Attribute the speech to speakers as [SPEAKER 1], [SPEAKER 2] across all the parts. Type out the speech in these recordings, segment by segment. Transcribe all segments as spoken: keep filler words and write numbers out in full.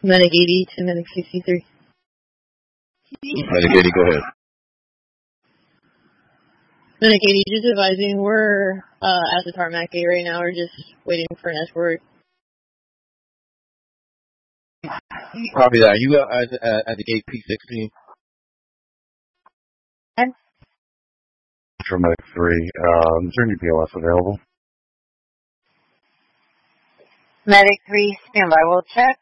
[SPEAKER 1] Medic eighty to Medic sixty-three.
[SPEAKER 2] Medic eighty, go ahead.
[SPEAKER 1] Medic eighty, just advising, we're uh, at the tarmac gate right now. We're just waiting for an escort.
[SPEAKER 2] Copy that. Are you at, at, at the gate P sixteen?
[SPEAKER 3] Metro Medic three, um, is there any B L S available?
[SPEAKER 4] Medic three, standby, we'll check.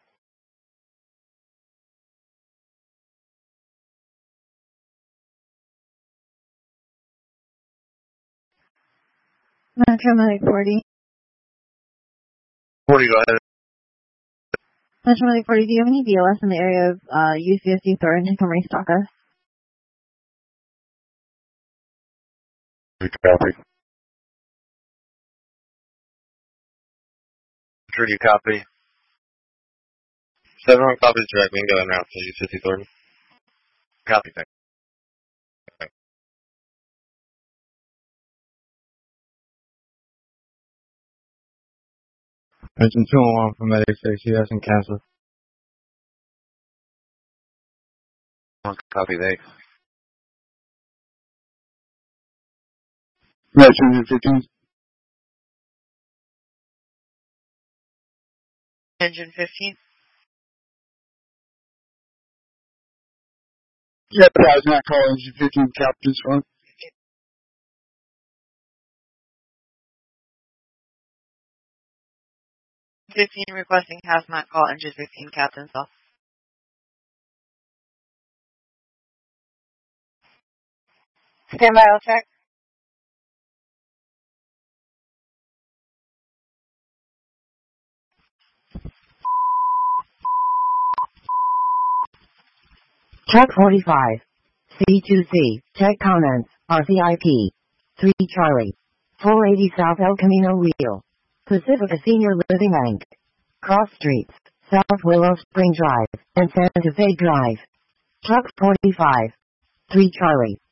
[SPEAKER 5] Metro Medic forty.
[SPEAKER 2] forty, go ahead.
[SPEAKER 5] Metro Medic forty, do you have any B L S in the area of uh, U C S D Thornton to come restock us?
[SPEAKER 3] Copy.
[SPEAKER 2] Sure, you copy. seven one copies direct window and route to U C S D Thornton. Copy, thanks.
[SPEAKER 6] Engine two oh one from Medic six, you guys can cancel.
[SPEAKER 2] Copy, thanks.
[SPEAKER 6] Engine fifteen.
[SPEAKER 4] Engine fifteen.
[SPEAKER 6] Yeah, but I was not calling Engine fifteen Captain's phone.
[SPEAKER 4] fifteen requesting hazmat call, engine fifteen, captain's off. Standby, I'll check.
[SPEAKER 7] Truck forty-five. C two C. Check comments. R C I P. three Charlie. four eighty South El Camino Real. Pacifica Senior Living Bank. Cross Streets. South Willow Spring Drive and Santa Fe Drive. Truck forty-five. three Charlie.